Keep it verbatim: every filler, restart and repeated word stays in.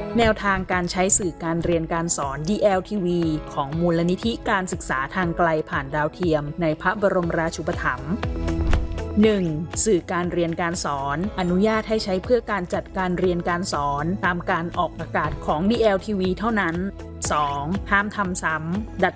แนวทางการใช้สื่อการเรียนการสอน ดี แอล ที วี ของมูลนิธิการศึกษาทางไกลผ่านดาวเทียมในพระบรมราชูปถัมภ์ หนึ่ง. สื่อการเรียนการสอนอนุญาตให้ใช้เพื่อการจัดการเรียนการสอนตามการออกอากาศของ ดี แอล ที วี เท่านั้น สอง. ห้ามทำซ้ำดัด